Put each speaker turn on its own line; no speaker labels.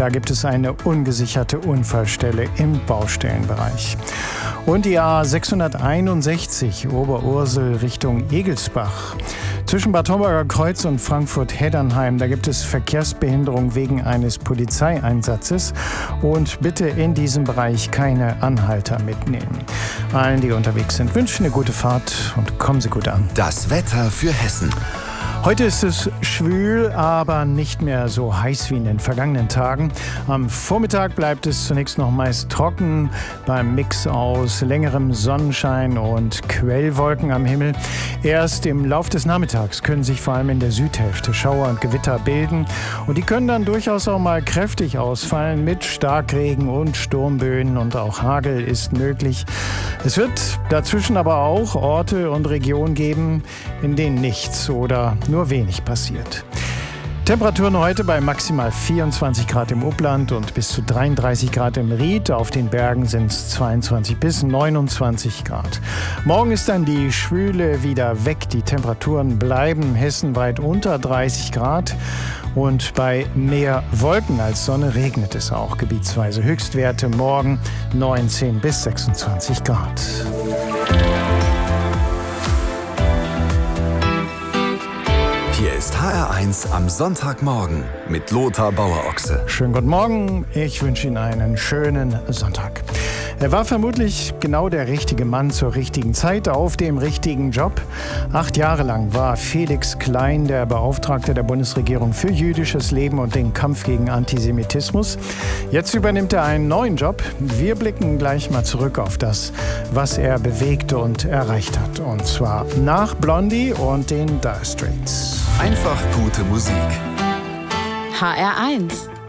Da gibt es eine ungesicherte Unfallstelle im Baustellenbereich. Und die A661 Oberursel Richtung Egelsbach. Zwischen Bad Homburger Kreuz und Frankfurt-Heddernheim, da gibt es Verkehrsbehinderung wegen eines Polizeieinsatzes. Und bitte in diesem Bereich keine Anhalter mitnehmen. Allen, die unterwegs sind, wünschen eine gute Fahrt und kommen Sie gut an.
Das Wetter für Hessen.
Heute ist es schwül, aber nicht mehr so heiß wie in den vergangenen Tagen. Am Vormittag bleibt es zunächst noch meist trocken, beim Mix aus längerem Sonnenschein und Quellwolken am Himmel. Erst im Lauf des Nachmittags können sich vor allem in der Südhälfte Schauer und Gewitter bilden. Und die können dann durchaus auch mal kräftig ausfallen mit Starkregen und Sturmböen, und auch Hagel ist möglich. Es wird dazwischen aber auch Orte und Regionen geben, in denen nichts oder nur wenig passiert. Temperaturen heute bei maximal 24 Grad im Upland und bis zu 33 Grad im Ried. Auf den Bergen sind es 22 bis 29 Grad. Morgen ist dann die Schwüle wieder weg. Die Temperaturen bleiben hessenweit unter 30 Grad. Und bei mehr Wolken als Sonne regnet es auch gebietsweise. Höchstwerte morgen 19 bis 26 Grad.
Hier ist HR1 am Sonntagmorgen mit Lothar Bauer-Ochse.
Schönen guten Morgen, ich wünsche Ihnen einen schönen Sonntag. Er war vermutlich genau der richtige Mann zur richtigen Zeit auf dem richtigen Job. 8 Jahre lang war Felix Klein der Beauftragte der Bundesregierung für jüdisches Leben und den Kampf gegen Antisemitismus. Jetzt übernimmt er einen neuen Job. Wir blicken gleich mal zurück auf das, was er bewegt und erreicht hat. Und zwar nach Blondie und den Dire Straits.
Einfach gute Musik.
HR1